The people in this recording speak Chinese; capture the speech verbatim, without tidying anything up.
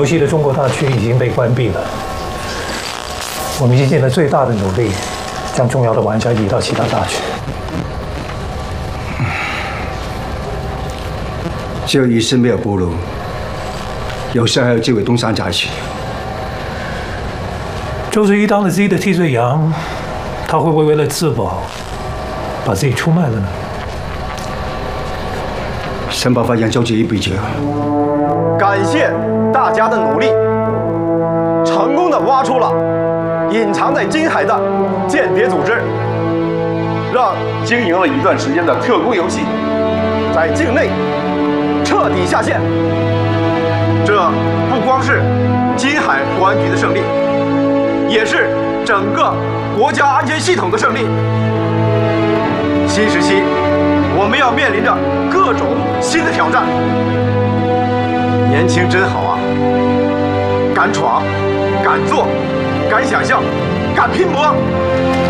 熟悉的中国大区已经被关闭了。我们已经尽了最大的努力，将重要的玩家移到其他大区。 只有一师没有步入，有事还要寄回东山再起。 周十一当了 Z 的替罪羊，他会不会为了自保，把自己出卖了呢？ 想办法让周十一闭嘴。 感谢大家的努力，成功的挖出了隐藏在金海的间谍组织，让经营了一段时间的特工游戏在境内彻底下线。这不光是金海国安局的胜利，也是整个国家安全系统的胜利。新时期，我们要面临着各种新的挑战。年轻真好啊！敢闯，敢做，敢想象，敢拼搏。